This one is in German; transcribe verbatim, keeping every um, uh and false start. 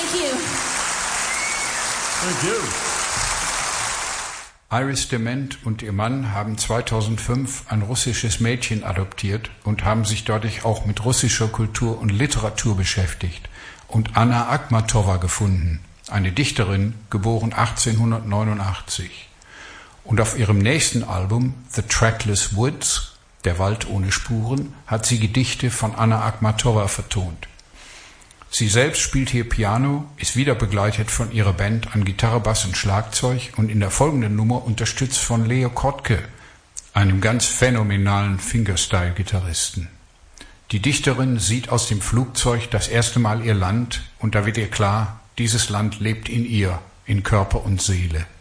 Thank you. Thank you. Iris Dement und ihr Mann haben zweitausendfünf ein russisches Mädchen adoptiert und haben sich dadurch auch mit russischer Kultur und Literatur beschäftigt und Anna Akhmatova gefunden, eine Dichterin, geboren achtzehnhundertneunundachtzig. Und auf ihrem nächsten Album, The Trackless Woods, der Wald ohne Spuren, hat sie Gedichte von Anna Akhmatova vertont. Sie selbst spielt hier Piano, ist wieder begleitet von ihrer Band an Gitarre, Bass und Schlagzeug und in der folgenden Nummer unterstützt von Leo Kottke, einem ganz phänomenalen Fingerstyle-Gitarristen. Die Dichterin sieht aus dem Flugzeug das erste Mal ihr Land und da wird ihr klar, dieses Land lebt in ihr, in Körper und Seele.